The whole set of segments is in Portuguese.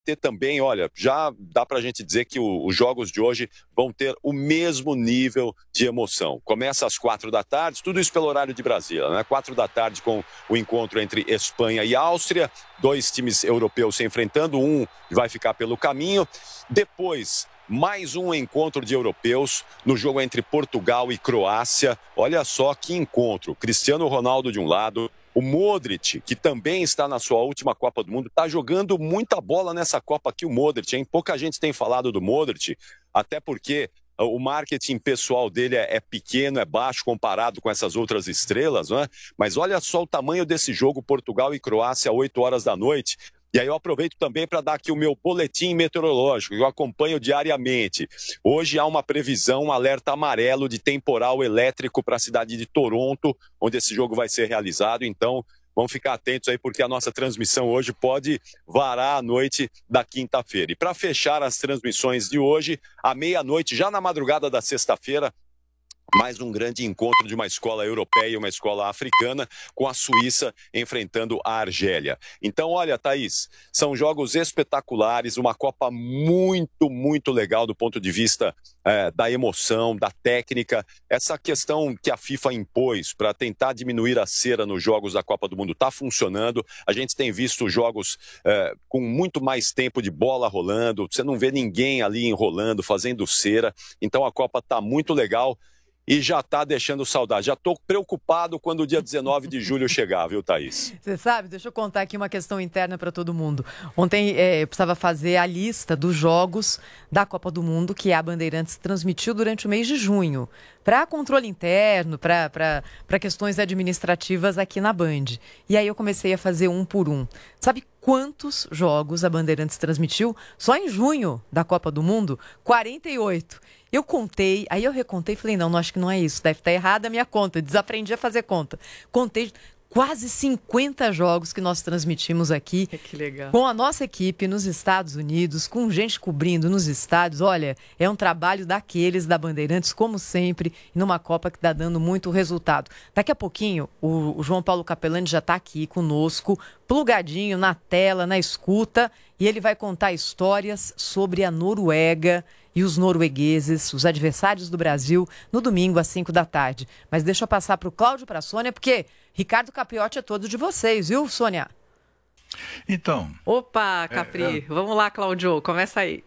ter também, olha, já dá para a gente dizer que os jogos de hoje vão ter o mesmo nível de emoção. Começa às 4 da tarde, tudo isso pelo horário de Brasília, né? 4 da tarde com o encontro entre Espanha e Áustria, 2 times europeus se enfrentando, um vai ficar pelo caminho. Depois, mais um encontro de europeus no jogo entre Portugal e Croácia. Olha só que encontro. Cristiano Ronaldo de um lado, o Modric, que também está na sua última Copa do Mundo, está jogando muita bola nessa Copa aqui, o Modric, hein? Pouca gente tem falado do Modric, até porque o marketing pessoal dele é pequeno, é baixo comparado com essas outras estrelas, não é? Mas olha só o tamanho desse jogo, Portugal e Croácia, 8 horas da noite. E aí eu aproveito também para dar aqui o meu boletim meteorológico, que eu acompanho diariamente. Hoje há uma previsão, um alerta amarelo de temporal elétrico para a cidade de Toronto, onde esse jogo vai ser realizado. Então, vamos ficar atentos aí, porque a nossa transmissão hoje pode varar a noite da quinta-feira. E para fechar as transmissões de hoje, à meia-noite, já na madrugada da sexta-feira, mais um grande encontro de uma escola europeia e uma escola africana, com a Suíça enfrentando a Argélia. Então, olha, Thaís, são jogos espetaculares, uma Copa muito, muito legal do ponto de vista da emoção, da técnica. Essa questão que a FIFA impôs para tentar diminuir a cera nos jogos da Copa do Mundo está funcionando. A gente tem visto jogos com muito mais tempo de bola rolando, você não vê ninguém ali enrolando, fazendo cera. Então, a Copa está muito legal. E já está deixando saudade. Já estou preocupado quando o dia 19 de julho chegar, viu, Thaís? Você sabe, deixa eu contar aqui uma questão interna para todo mundo. Ontem eu precisava fazer a lista dos jogos da Copa do Mundo que a Bandeirantes transmitiu durante o mês de junho, para controle interno, para questões administrativas aqui na Band. E aí eu comecei a fazer um por um. Sabe quantos jogos a Bandeirantes transmitiu só em junho da Copa do Mundo? 48. Eu contei, aí eu recontei e falei, não, acho que não é isso, deve estar errada a minha conta, desaprendi a fazer conta. Contei quase 50 jogos que nós transmitimos aqui. Que legal. Com a nossa equipe nos Estados Unidos, com gente cobrindo nos estádios. Olha, é um trabalho daqueles da Bandeirantes, como sempre, numa Copa que está dando muito resultado. Daqui a pouquinho, o João Paulo Capelani já está aqui conosco, plugadinho na tela, na escuta, e ele vai contar histórias sobre a Noruega e os noruegueses, os adversários do Brasil, no domingo às 5 da tarde. Mas deixa eu passar para o Cláudio e para a Sônia, porque Ricardo Capriotti é todo de vocês, viu, Sônia? Então... Opa, Capri, vamos lá, Cláudio, começa aí.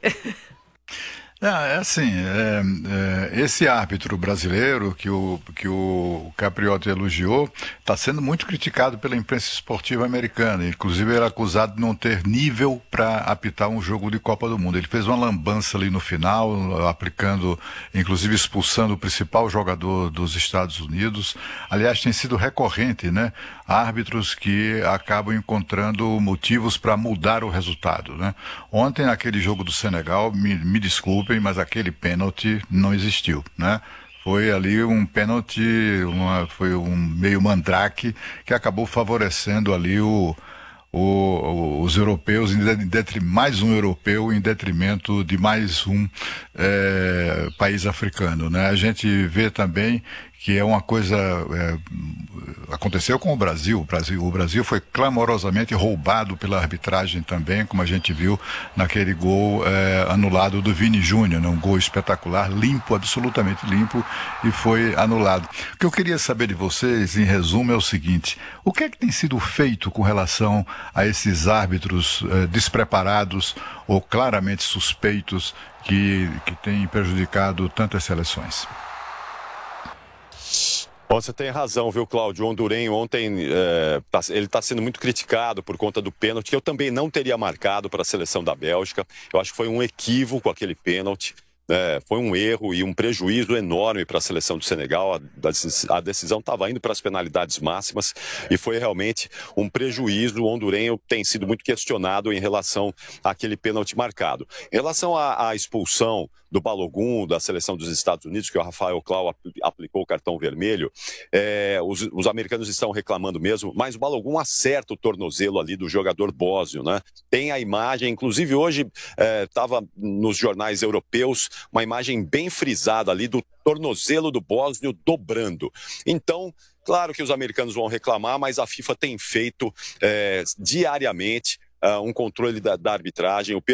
Esse árbitro brasileiro que o Capriotti elogiou está sendo muito criticado pela imprensa esportiva americana. Inclusive, ele é acusado de não ter nível para apitar um jogo de Copa do Mundo. Ele fez uma lambança ali no final, aplicando, inclusive expulsando o principal jogador dos Estados Unidos. Aliás, tem sido recorrente, né? Árbitros que acabam encontrando motivos para mudar o resultado, né? Ontem, naquele jogo do Senegal, me desculpem, mas aquele pênalti não existiu, né? Foi ali um pênalti, foi um meio mandrake que acabou favorecendo ali os europeus, mais um europeu em detrimento de mais um país africano, né? A gente vê também que é uma coisa... aconteceu com o Brasil. O Brasil foi clamorosamente roubado pela arbitragem também, como a gente viu naquele gol anulado do Vini Júnior, né? Um gol espetacular, limpo, absolutamente limpo, e foi anulado. O que eu queria saber de vocês, em resumo, é o seguinte: o que é que tem sido feito com relação a esses árbitros despreparados ou claramente suspeitos que têm prejudicado tantas seleções? Você tem razão, viu, Cláudio? O hondurenho ontem, ele está sendo muito criticado por conta do pênalti, que eu também não teria marcado para a seleção da Bélgica. Eu acho que foi um equívoco aquele pênalti. Foi um erro e um prejuízo enorme para a seleção do Senegal. A decisão estava indo para as penalidades máximas e foi realmente um prejuízo. O hondurenho tem sido muito questionado em relação àquele pênalti marcado. Em relação à expulsão do Balogun, da seleção dos Estados Unidos, que o Rafael Clau aplicou o cartão vermelho, os americanos estão reclamando mesmo, mas o Balogun acerta o tornozelo ali do jogador bósnio, né? Tem a imagem, inclusive hoje estava nos jornais europeus, uma imagem bem frisada ali do tornozelo do bósnio dobrando. Então, claro que os americanos vão reclamar, mas a FIFA tem feito diariamente um controle da arbitragem. O